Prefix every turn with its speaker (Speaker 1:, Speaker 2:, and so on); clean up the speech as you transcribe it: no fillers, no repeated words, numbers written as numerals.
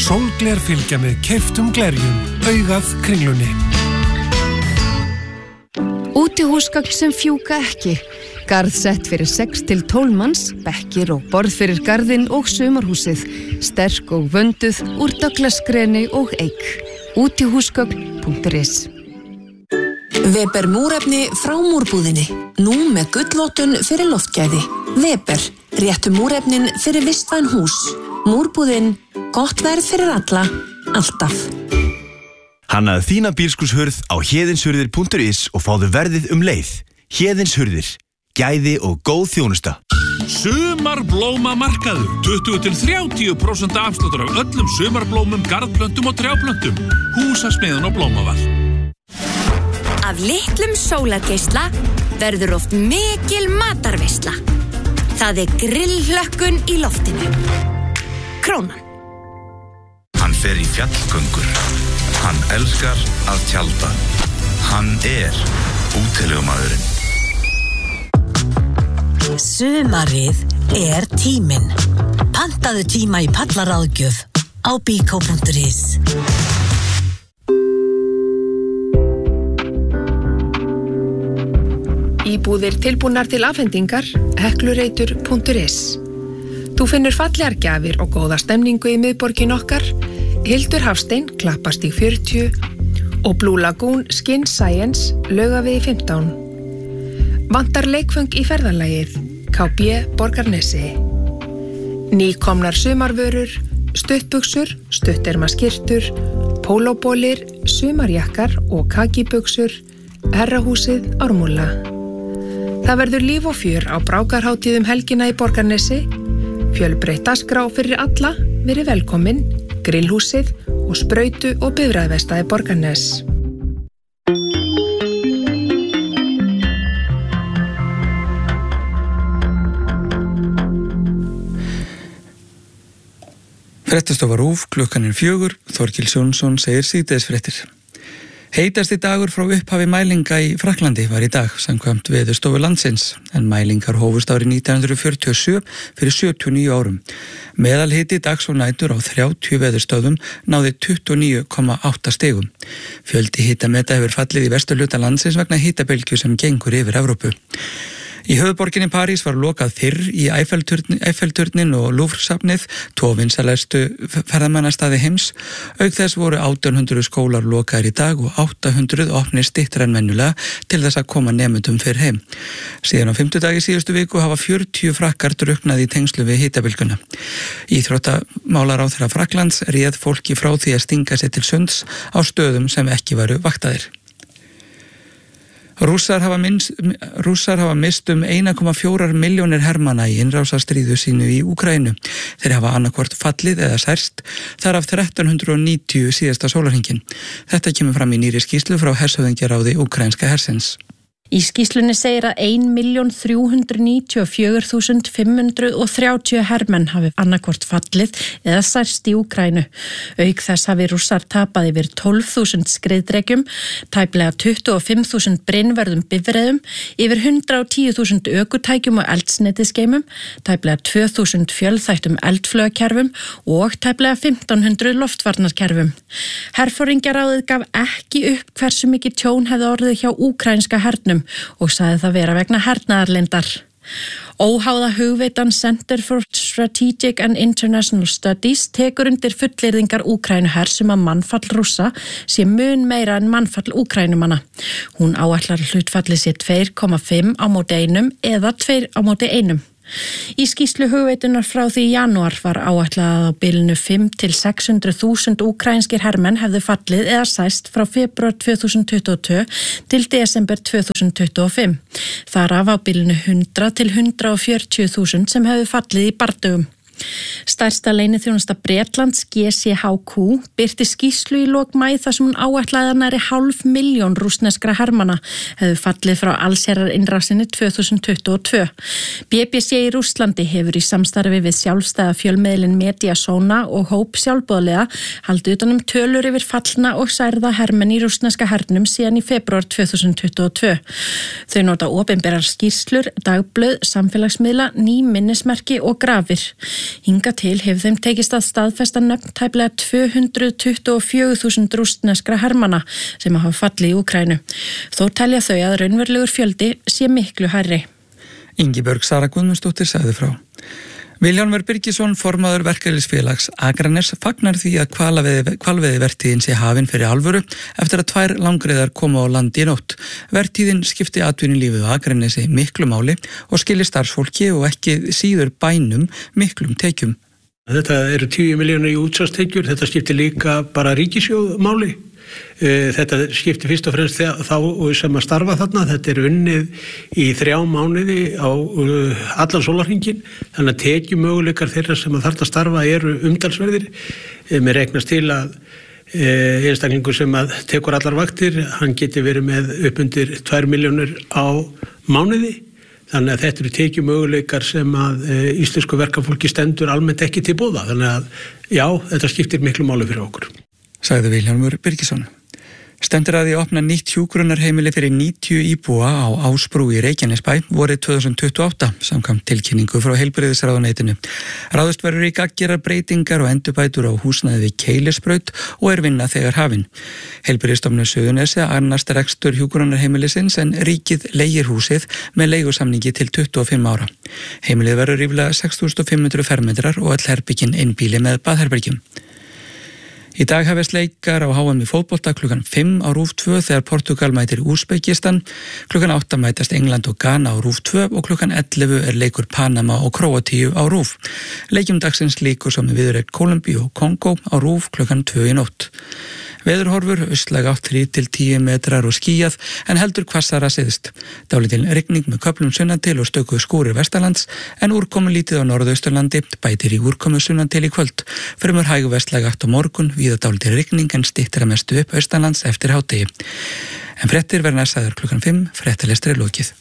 Speaker 1: Sólgler fylgja með keyptum glerjum, augað kringlunni.
Speaker 2: Útihúsgagn sem fjúka ekki. Garð sett fyrir 6 til 12 manns, bekkir og borð fyrir garðinn og sumarhúsið. Sterk og vönduð úr Douglas-greni og eik. Útihúsgagn.is.
Speaker 3: Weber múrefni frá múrbúðinni. Nú með gullvottun fyrir loftgæði. Weber, réttu múrefnin fyrir vistvæn hús. Múrbúðin, gott verð fyrir alla, alltaf.
Speaker 4: Hannaðu þína bílskúrshurð á héðinshurðir.is og fáðu verðið leið. Héðinshurðir, gæði og góð þjónusta.
Speaker 5: Sumarblómamarkaður, 20-30% afsláttur af öllum sumarblómum, garðplöntum og trjáplöntum. Húsasmiðan og blómaval.
Speaker 6: Af litlum sólargeisla verður oft mikil matarveisla. Það grillhlökkun í loftinu. Krónan.
Speaker 7: Hann fer í fjallgöngur. Hann elskar að tjalda. Hann útilegumaðurinn.
Speaker 8: Sumarið tíminn. Pantaðu tíma í pallaráðgjöf á biko.is.
Speaker 9: Íbúðir tilbúnar til afhendingar, heklureitur.is. Þú finnur fallegar gjafir og góða stemningu í miðborgin okkar, Hildur Hafstein, Klappastíg 40 og Blue Lagoon Skin Science, Laugavegi 15. Vantar leikföng í ferðalagið, KB Borgarnesi. Nýkomnar sumarvörur, stuttbuxur, stuttermaskyrtur, pólóbólir, sumarjakkar og kakibuxur, herrahúsið Ármúla. Það verður líf og fjör á brákarhátíðum helgina í Borgarnesi, fjölbreytt dagskrá fyrir alla, verið velkomin, grillhúsið og sprautu- og bifreiðaverkstæði Borgarnes.
Speaker 10: Fréttastofa RÚV, klukkan 4, Þorkils Jónsson segir síðdegisfréttir. Heitasti dagur frá upphafi mælinga í Frakklandi var í dag, samkvæmt Veðurstofu landsins, en mælingar hófust árið 1947 fyrir 79 árum. Meðalhiti dags og nætur á 30 veðurstöðum náði 29,8 stigum. Fjöldi hitameta hefur fallið í vesturhluta landsins vegna hitabylgju sem gengur yfir Evrópu. Í höfuðborginni París var lokað fyrr í Eiffelturnin og Louvre-safnið, vinsælustu ferðamannastaði heims. Auk þess voru 1800 skólar lokaðir í dag og 800 opnir styttra en venjulega til þess að koma nemendum fyrr heim. Síðan á 5. dag í síðustu viku hafa 40 frakkar drukknað í tengslu við hitabylgjuna. Íþróttamálaráðherra Frakklands réð fólki frá því að stinga sér til sunds á stöðum sem ekki varu vaktaðir. Rússar hafa mist 1,4 milljónir hermanna í innrásarstríðu sínu í Úkraínu. Þeir hafa annaðhvort fallið eða særst, þar af 1390 síðasta sólarhringinn. Þetta kemur fram í nýrri skýrslu frá hershöfðingjaráði úkraínska hersins.
Speaker 11: Í skýrslunni segir að 1.394.530 hermenn hafi annaðhvort fallið eða særst í Úkraínu. Auk þess hafi Rússar tapað yfir 12.000 skriðdrekjum, tæplega 25.000 brynverðum bifreiðum, yfir 110.000 ökutækjum og eldsneytisgeymum, tæplega 2.000 fjölþættum eldflaugakerfum og tæplega 1.500 loftvarnarkerfum. Herforingjaráðið gaf ekki upp hversu mikið tjón hefði orðið hjá úkraínska hernum og sagði það vera vegna hernaðarleyndar. Óháða hugveitan Center for Strategic and International Studies tekur undir fullyrðingar Úkraínuhers að mannfall Rússa sé mun meira en mannfall Úkraínumanna. Hún áætlar hlutfallið sé 2,5 á móti 1 eða 2 á móti 1. Í skýrslu hugveitunar frá því í janúar var áætlað að á bilinu 5 til 600.000 úkraínskir hermenn hefðu fallið eða sæst frá febrúar 2022 til desember 2025. Þar af á bilinu 100 til 140.000 sem hefðu fallið í bardögum. Stærsta leyniþjónusta Bretlands GCHQ birti skýrslu í lok maí þar sem hún áætlaði að nærri 500.000 rússneskra hermanna hefðu fallið frá allsherjarinnrásinni 2022. BBC í Rússlandi hefur í samstarfi við sjálfstæða fjölmiðlinn Mediasona og hóp sjálfboðaliða haldið utan tölur yfir fallna og særða hermenn í rússneska hernum síðan í febrúar 2022. Þau nota opinberar skýrslur, dagblöð, samfélagsmiðla, ný minnismerki og grafir. Hinga til hefur þeim tekist að staðfesta nöfn tæplega 224.000 rússneskra hermanna sem hafa fallið í Úkraínu. Þó telja þau að raunverulegur fjöldi sé miklu hærri.
Speaker 10: Ingibjörg Sara Guðmundsdóttir sagði frá. Vilhjálmur Birgisson, formaður verkalýðsfélags Akraness, fagnar því að hvalveiðivertíðin sé hafin fyrir alvöru eftir að 2 langreyðar koma á landi í nótt. Vertíðin skipti atvinnulífið á Akranesi miklu máli og skili starfsfólki og ekki síður bænum miklum tekjum.
Speaker 12: Þetta eru 10 milljónir í útsvarstekjur, þetta skipti líka bara ríkissjóð máli. Þetta skipti fyrst og fremst þá sem að starfa þarna, þetta er unnið í 3 mánuði á allan sólarhringinn, þannig að tekjumöguleikar þeirra sem að þarna starfa eru umtalsverðir. Mér reiknast til að einstaklingur sem að tekur allar vaktir, hann geti verið með upp undir 2 milljónir á mánuði. Þannig að þetta eru tekjumöguleikar sem að íslensku verkafólki stendur almennt ekki til boða. Þannig að já, þetta skiptir miklu máli fyrir okkur.
Speaker 10: Sagði Vilhjálmur Birgisson. Stendur að því að opna nýtt hjúkrunarheimili fyrir 90 íbúa á Ásbrú í Reykjanesbæ vorið 2028 samkvæmt tilkynningu frá heilbrigðisráðuneytinu. Ráðist verður í gagngerar breytingar og endurbætur á húsnæði við Keilisbraut og er vinna þegar hafin. Heilbrigðisstofnun Suðurnesja annast rekstur hjúkrunarheimilisins en ríkið leigir húsið með leigusamningi til 25 ára. Heimilið verður ríflega 6.500 fermetrar og öll herbyggin einbýli með baðherbergjum. Í dag hefst leikar á HM í fótbolta klukkan 5 á RÚV 2 þegar Portugal mætir Úsbekistan, klukkan 8 mætast England og Ghana á RÚV 2 og klukkan 11 er leikur Panama og Króatíu á RÚV. Leikjum dagsins líkur svo með viðureign Kólumbíu og Kongó á RÚV klukkan 2 í nótt. Veðurhorfur, austlæg átt 3 til 10 metrar og skýjað en heldur hvassara syðst. Dálítil rigning með köflum sunnantil og stöku skúrir vestanlands en úrkomu lítið á norðausturlandi, bætir í úrkomu sunnantil í kvöld. Fremur hæg vestlæg átt á morgun, víða dálítil rigning en styttir að mestu upp austanlands eftir hádegi. En fréttir verða næst sagðar klukkan 5, fréttalestri lokið.